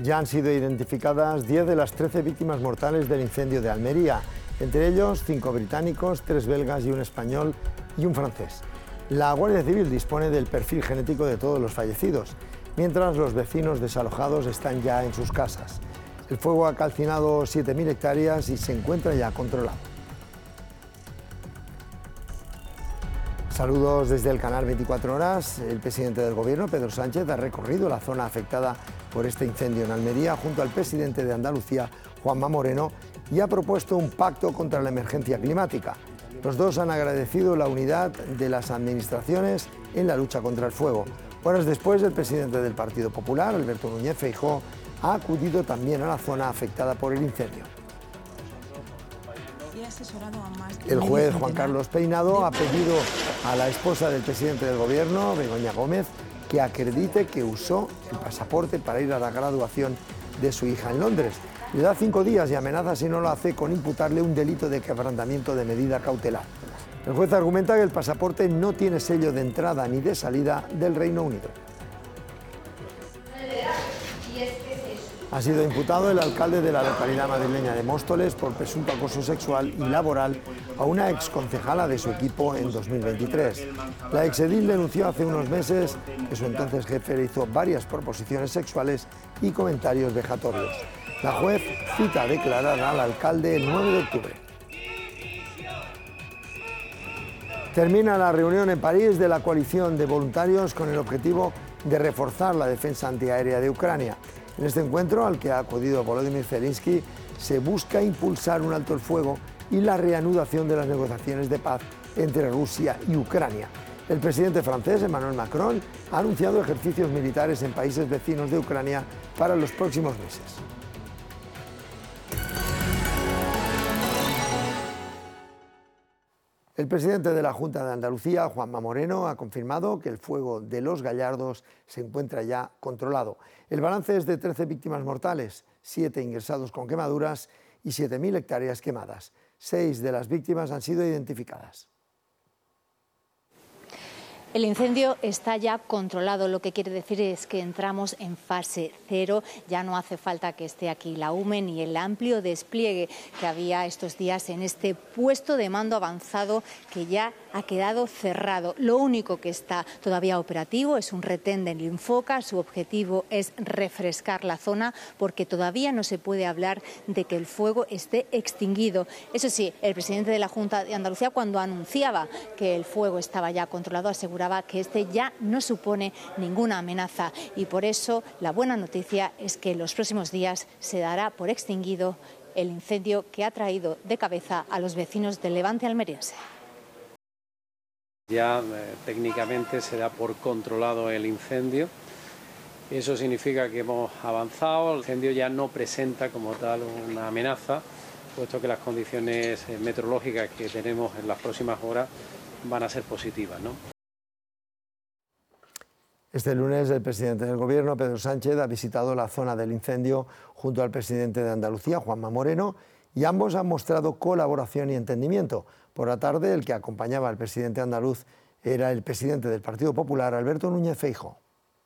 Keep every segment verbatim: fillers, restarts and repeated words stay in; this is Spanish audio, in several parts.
Ya han sido identificadas diez de las trece víctimas mortales del incendio de Almería, entre ellos cinco británicos, tres belgas y un español y un francés. La Guardia Civil dispone del perfil genético de todos los fallecidos, mientras los vecinos desalojados están ya en sus casas. El fuego ha calcinado siete mil hectáreas y se encuentra ya controlado. Saludos desde el canal veinticuatro horas. El presidente del Gobierno, Pedro Sánchez, ha recorrido la zona afectada por este incendio en Almería junto al presidente de Andalucía, Juanma Moreno, y ha propuesto un pacto contra la emergencia climática. Los dos han agradecido la unidad de las administraciones en la lucha contra el fuego. Horas después, el presidente del Partido Popular, Alberto Núñez Feijóo, ha acudido también a la zona afectada por el incendio. El juez Juan Carlos Peinado ha pedido a la esposa del presidente del Gobierno, Begoña Gómez, que acredite que usó el pasaporte para ir a la graduación de su hija en Londres. Le da cinco días y amenaza, si no lo hace, con imputarle un delito de quebrantamiento de medida cautelar. El juez argumenta que el pasaporte no tiene sello de entrada ni de salida del Reino Unido. Ha sido imputado el alcalde de la localidad madrileña de Móstoles por presunto acoso sexual y laboral a una exconcejala de su equipo en dos mil veintitrés. La exedil denunció hace unos meses que su entonces jefe le hizo varias proposiciones sexuales y comentarios vejatorios. La juez cita a declarar al alcalde el nueve de octubre. Termina la reunión en París de la coalición de voluntarios con el objetivo de reforzar la defensa antiaérea de Ucrania. En este encuentro, al que ha acudido Volodymyr Zelensky, se busca impulsar un alto el fuego y la reanudación de las negociaciones de paz entre Rusia y Ucrania. El presidente francés, Emmanuel Macron, ha anunciado ejercicios militares en países vecinos de Ucrania para los próximos meses. El presidente de la Junta de Andalucía, Juanma Moreno, ha confirmado que el fuego de Los Gallardos se encuentra ya controlado. El balance es de trece víctimas mortales, siete ingresados con quemaduras y siete mil hectáreas quemadas. Seis de las víctimas han sido identificadas. El incendio está ya controlado, lo que quiere decir es que entramos en fase cero. Ya no hace falta que esté aquí la U M E ni el amplio despliegue que había estos días en este puesto de mando avanzado que ya ha quedado cerrado. Lo único que está todavía operativo es un retén del Infoca. Su objetivo es refrescar la zona porque todavía no se puede hablar de que el fuego esté extinguido. Eso sí, el presidente de la Junta de Andalucía, cuando anunciaba que el fuego estaba ya controlado, aseguraba que este ya no supone ninguna amenaza y por eso la buena noticia es que en los próximos días se dará por extinguido el incendio que ha traído de cabeza a los vecinos del Levante almeriense. Ya eh, técnicamente se da por controlado el incendio. Eso significa que hemos avanzado. El incendio ya no presenta como tal una amenaza, puesto que las condiciones meteorológicas que tenemos en las próximas horas van a ser positivas, ¿no? Este lunes el presidente del Gobierno, Pedro Sánchez, ha visitado la zona del incendio junto al presidente de Andalucía, Juanma Moreno, y ambos han mostrado colaboración y entendimiento. Por la tarde, el que acompañaba al presidente andaluz era el presidente del Partido Popular, Alberto Núñez Feijóo.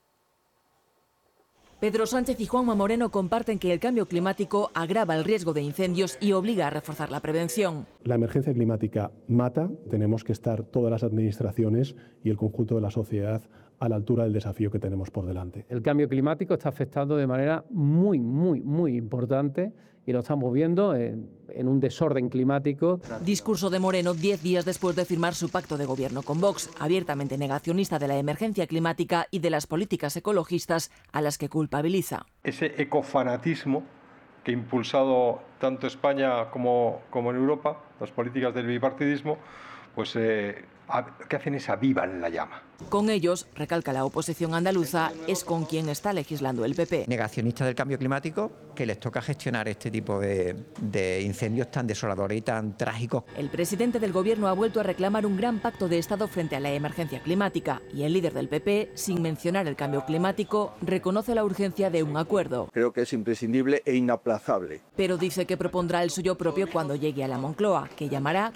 Pedro Sánchez y Juanma Moreno comparten que el cambio climático agrava el riesgo de incendios y obliga a reforzar la prevención. La emergencia climática mata, tenemos que estar todas las administraciones y el conjunto de la sociedad a la altura del desafío que tenemos por delante. El cambio climático está afectando de manera muy, muy, muy importante y lo estamos viendo en, en un desorden climático. Discurso de Moreno diez días después de firmar su pacto de gobierno con Vox, abiertamente negacionista de la emergencia climática y de las políticas ecologistas a las que culpabiliza. Ese ecofanatismo que ha impulsado tanto España como, como en Europa, las políticas del bipartidismo, pues eh, ¿qué hacen? Es avivan la llama. Con ellos, recalca la oposición andaluza, es con quien está legislando el P P. Negacionistas del cambio climático, que les toca gestionar este tipo de, de incendios tan desoladores y tan trágicos. El presidente del Gobierno ha vuelto a reclamar un gran pacto de Estado frente a la emergencia climática y el líder del P P, sin mencionar el cambio climático, reconoce la urgencia de un acuerdo. Creo que es imprescindible e inaplazable. Pero dice que propondrá el suyo propio cuando llegue a la Moncloa, que llamará